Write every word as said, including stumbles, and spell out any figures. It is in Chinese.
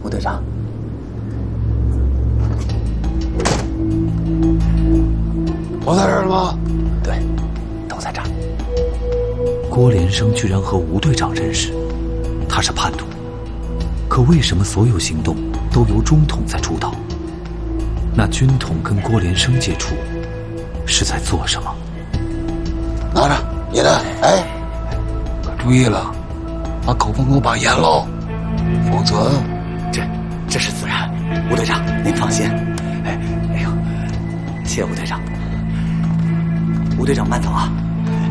吴队长。 我在这儿了吗？ 对，都在这儿。 郭连生居然和吴队长认识，他是叛徒。可为什么所有行动都由中统在主导？那军统跟郭连生接触，是在做什么？ 拿着你的，哎，可注意了，把口风给我把严喽，否则这这是自然。吴队长，您放心。哎，哎呦，谢谢吴队长。吴队长慢走啊。